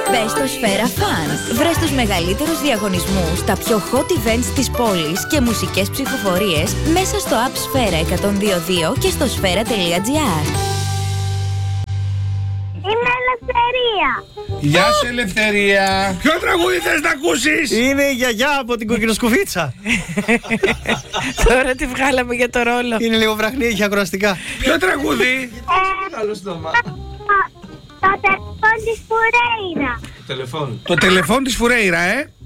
Μπες στο Σφαίρα Fun. Βρες τους μεγαλύτερους διαγωνισμούς, τα πιο hot events της πόλης και μουσικές ψηφοφορίες μέσα στο app Σφαίρα 102.2 και στο σφαίρα.gr. Είμαι Ελευθερία. Γεια σου, Ελευθερία. Ποιο τραγούδι θες να ακούσεις? Είναι η γιαγιά από την κοκκινοσκουφίτσα. Τώρα τη βγάλαμε για το ρόλο. Είναι λίγο βραχνή, έχει ακροαστικά. Ποιο τραγούδι? Το τηλέφωνο της Φουρέιρα. Τηλεφώνου. Το τηλεφών της Φουρέιρα,